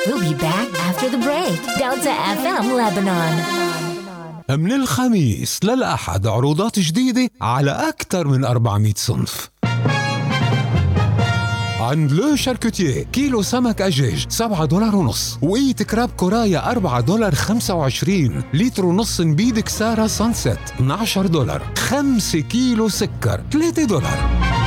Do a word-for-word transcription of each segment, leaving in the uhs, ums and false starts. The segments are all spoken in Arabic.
We'll be back after the break. Delta إف إم Lebanon. من الخميس للأحد عروضات جديدة على أكثر من أربعمية صنف. عند لو شاركوتيه كيلو سمك أجاج سبعة دولار ونص، وقيت كراب كورايا أربعة دولار خمسة وعشرين، لتر ونص نبيد كسارة سانسيت اثناشر دولار، خمسة كيلو سكر ثلاثة دولار.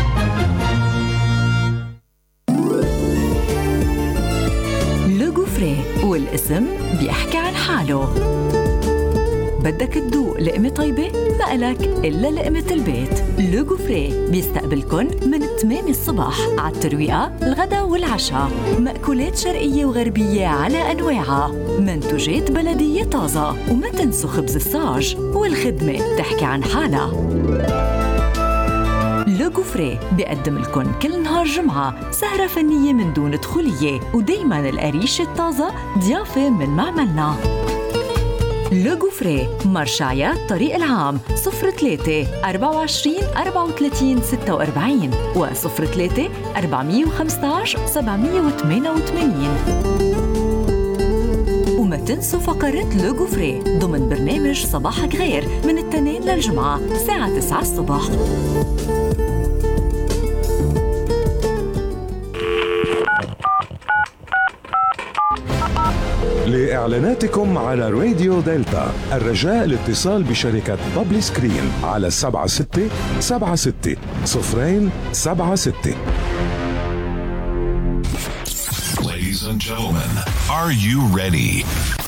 لو غوفري، والاسم بيحكي عن حاله. بدك تدوق لقمة طيبة؟ ما إلك إلا لقمة البيت. لو غوفري بيستقبلكن من ثمانية الصبح على الترويقة، الغداء والعشاء. مأكولات شرقية وغربية على أنواعها، منتوجات بلدية طازة، وما تنسوا خبز الصاج، والخدمة تحكي عن حالها. لو غوفري بيقدم لكم كل نهار جمعة سهرة فنية من دون دخولية، ودايماً القريش الطازة ضيافة من معملنا. لو غوفري، مرشعيات طريق العام صفر ثلاثة أربعة وعشرين أربعة وثلاثين ستة وأربعين و صفر ثلاثة أربعمية وخمسة عشر سبعمية وثمانية وثمانين. وما تنسوا فقرة لو غوفري ضمن برنامج صباحك غير من الاثنين للجمعة الساعة تسعة الصبح. لإعلاناتكم على راديو دلتا الرجاء الاتصال بشركة بابلي سكرين على سبعة ستة سبعة ستة صفرين سبعة ستة. Ladies and gentlemen, are you ready?